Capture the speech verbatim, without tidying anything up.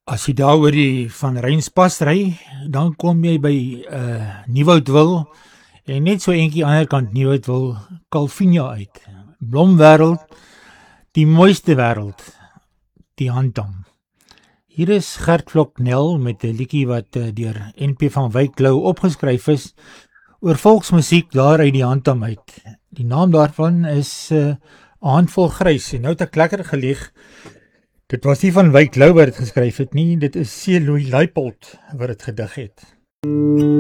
As jy daar oor die Van Reinspas ry, dan kom jy by uh, Nieuwoudtwil en net so eentjie ander kant Nieuwoudtwil, Calvinia uit. Blomwêreld, die mooiste wêreld, die Handam. Hier is Gert Vloknel met 'n liedjie wat uh, deur N P van Wyk Lou opgeskryf is oor volksmusiek daar uit die Handam uit. Die naam daarvan is 'n uh, handvol grys en nou het ek lekker gelieg. Dit was nie van Wyk Lou wat dit geskryf het nie, dit is C. Louis Leipold wat dit gedig het.